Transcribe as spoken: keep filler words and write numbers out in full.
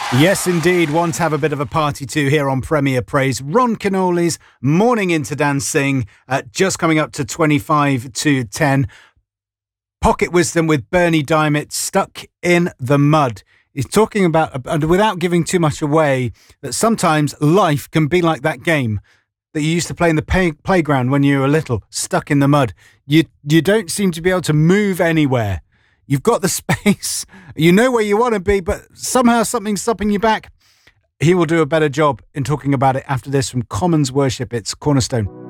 Yes, indeed. Want to have a bit of a party too here on Premier Praise. Ron Canoli's Morning into Dancing, uh, just coming up to twenty-five to ten. Pocket Wisdom with Bernie Diamond, Stuck in the Mud. He's talking about, uh, without giving too much away, that sometimes life can be like that game that you used to play in the pay- playground when you were little, stuck in the mud. You you don't seem to be able to move anywhere. You've got the space, you know where you want to be, but somehow something's stopping you back. He will do a better job in talking about it after this from Commons Worship. It's Cornerstone.